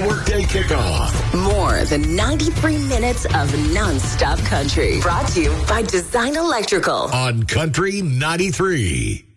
workday kickoff. More than 93 minutes of non-stop country. Brought to you by Design Electrical. On Country 93.